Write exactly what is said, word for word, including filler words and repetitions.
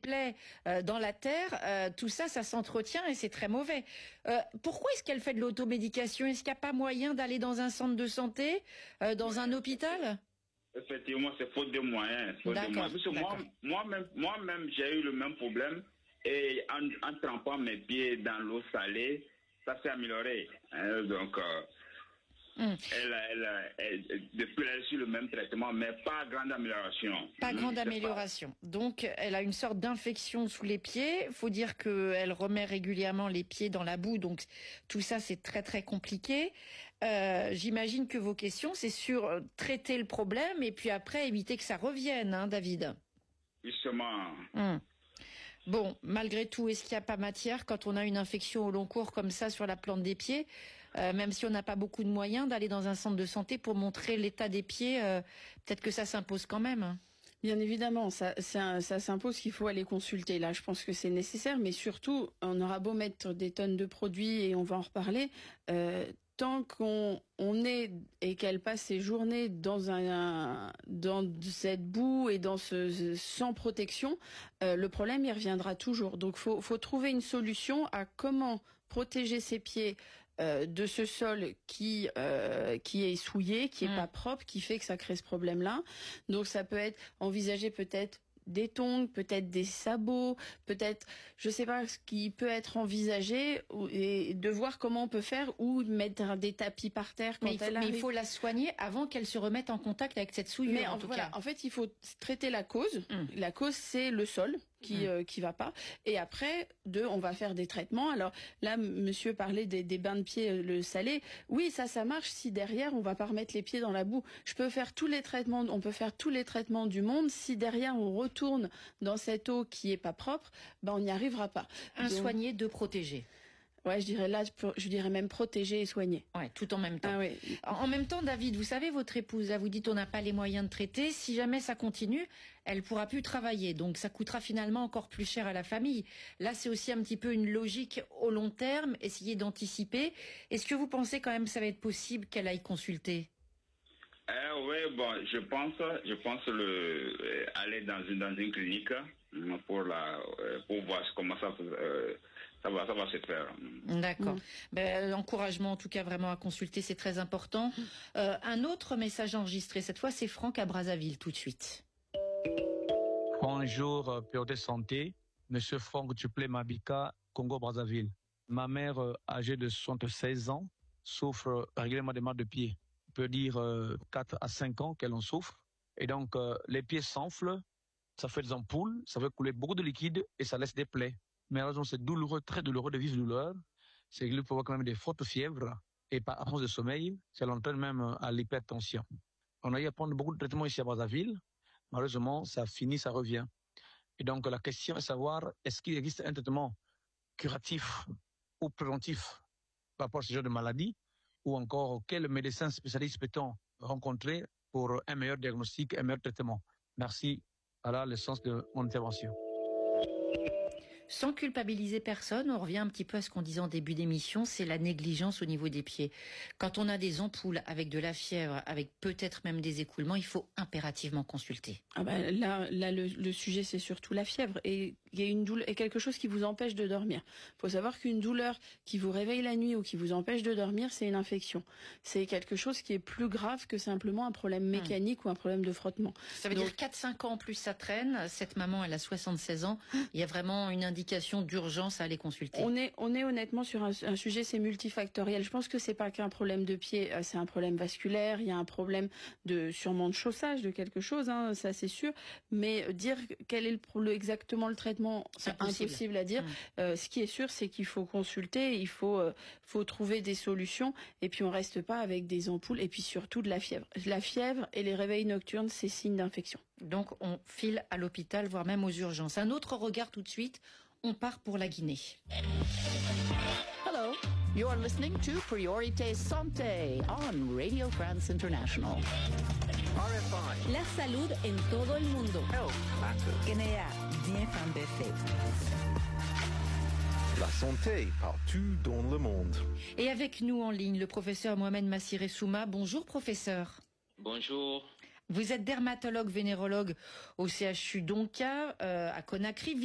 plaie euh, dans la terre, euh, tout ça, ça s'entretient et c'est très mauvais. Euh, pourquoi est-ce qu'elle fait de l'automédication? Est-ce qu'il n'y a pas moyen d'aller dans un centre de santé, euh, dans ouais, un hôpital? Effectivement, c'est faute de moyens. Faute de moyens. Parce que moi, moi-même, moi-même, j'ai eu le même problème et en, en trempant mes pieds dans l'eau salée, ça s'est amélioré. Hein, donc, euh, mm. elle, elle, elle, elle, depuis elle a reçu le même traitement, mais pas grande amélioration. Pas grande mmh, amélioration. Pas. Donc, elle a une sorte d'infection sous les pieds. Faut dire qu'elle remet régulièrement les pieds dans la boue. Donc, tout ça, c'est très, très compliqué. Euh, j'imagine que vos questions, c'est sur traiter le problème et puis après, éviter que ça revienne, hein, David? Justement. Mmh. Bon, malgré tout, est-ce qu'il n'y a pas matière, quand on a une infection au long cours comme ça sur la plante des pieds, euh, même si on n'a pas beaucoup de moyens, d'aller dans un centre de santé pour montrer l'état des pieds, euh, peut-être que ça s'impose quand même? Bien évidemment, ça, ça, ça s'impose qu'il faut aller consulter. Là, je pense que c'est nécessaire, mais surtout, on aura beau mettre des tonnes de produits et on va en reparler, euh, tant qu'on on est et qu'elle passe ses journées dans un dans cette boue et dans ce sans protection, euh, le problème il reviendra toujours. Donc faut faut trouver une solution à comment protéger ses pieds euh, de ce sol qui euh, qui est souillé, qui est mmh. pas propre, qui fait que ça crée ce problème-là. Donc ça peut être envisagé peut-être des tongs, peut-être des sabots, peut-être, je sais pas, ce qui peut être envisagé, et de voir comment on peut faire, ou mettre des tapis par terre quand mais il faut, elle arrive. Mais il faut la soigner avant qu'elle se remette en contact avec cette souillure, mais en, en tout voilà, cas. En fait, il faut traiter la cause. Mmh. La cause, c'est le sol qui mmh. euh, qui va pas. Et après, deux, on va faire des traitements. Alors là, monsieur parlait des, des bains de pieds, euh, le salé. Oui, ça, ça marche si derrière, on va pas remettre les pieds dans la boue. Je peux faire tous les traitements, on peut faire tous les traitements du monde. Si derrière, on retourne dans cette eau qui est pas propre, ben on n'y arrivera pas. Un Donc, soigner, deux protéger. Ouais, je dirais là, je dirais même protéger et soigner. Ouais, tout en même temps. Ah oui. En même temps, David, vous savez, votre épouse, là, vous dites on n'a pas les moyens de traiter. Si jamais ça continue, elle pourra plus travailler. Donc, ça coûtera finalement encore plus cher à la famille. Là, c'est aussi un petit peu une logique au long terme, essayer d'anticiper. Est-ce que vous pensez quand même que ça va être possible qu'elle aille consulter? Euh, oui, bon, je pense, je pense le euh, aller dans une dans une clinique euh, pour la euh, pour voir comment ça euh, ça va ça va se faire. D'accord. Mmh. Ben, l'encouragement en tout cas vraiment à consulter, c'est très important. Euh, un autre message enregistré cette fois, c'est Franck à Brazzaville tout de suite. Bonjour, Pure de Santé, Monsieur Franck Duplé Mabika, Congo Brazzaville. Ma mère euh, âgée de soixante-seize ans souffre régulièrement des mal de pied. On peut dire euh, quatre à cinq ans qu'elle en souffre. Et donc, euh, les pieds s'enflent, ça fait des ampoules, ça fait couler beaucoup de liquide et ça laisse des plaies. Mais alors, c'est douloureux, très douloureux, de vives douleurs. C'est qu'il peut avoir quand même des fortes fièvres et par absence de sommeil, ça l'entraîne même à l'hypertension. On a eu à prendre beaucoup de traitements ici à Brazzaville. Malheureusement, ça finit, ça revient. Et donc, la question est de savoir, est-ce qu'il existe un traitement curatif ou préventif par rapport à ce genre de maladie? Ou encore, quel médecin spécialiste peut-on rencontrer pour un meilleur diagnostic, un meilleur traitement? Merci. Voilà le sens de mon intervention. Sans culpabiliser personne, on revient un petit peu à ce qu'on disait en début d'émission, c'est la négligence au niveau des pieds. Quand on a des ampoules avec de la fièvre, avec peut-être même des écoulements, il faut impérativement consulter. Ah bah là, là le, le sujet, c'est surtout la fièvre et il y a une douleur et quelque chose qui vous empêche de dormir. Il faut savoir qu'une douleur qui vous réveille la nuit ou qui vous empêche de dormir, c'est une infection. C'est quelque chose qui est plus grave que simplement un problème mécanique hum. ou un problème de frottement. Ça veut Donc, dire quatre cinq ans plus ça traîne. Cette maman, elle a soixante-seize ans. Il y a vraiment une indication d'urgence à aller consulter. On est, on est honnêtement sur un, un sujet, c'est multifactoriel. Je pense que c'est pas qu'un problème de pied, c'est un problème vasculaire. Il y a un problème de sûrement de chaussage de quelque chose, hein, ça c'est sûr. Mais dire quel est le, le exactement le traitement, c'est impossible, impossible à dire. Mmh. Euh, ce qui est sûr, c'est qu'il faut consulter, il faut, euh, faut trouver des solutions. Et puis on reste pas avec des ampoules. Et puis surtout de la fièvre. La fièvre et les réveils nocturnes, c'est signe d'infection. Donc on file à l'hôpital, voire même aux urgences. Un autre regard tout de suite. On part pour la Guinée. Hello, you're listening to Priorité Santé on Radio France International. R F I. La salud en todo el mundo. Health matters. Guinea, bien fait. La santé partout dans le monde. Et avec nous en ligne, le professeur Mohamed Massiré Souma. Bonjour professeur. Bonjour. Vous êtes dermatologue vénérologue au C H U Donka euh, à Conakry.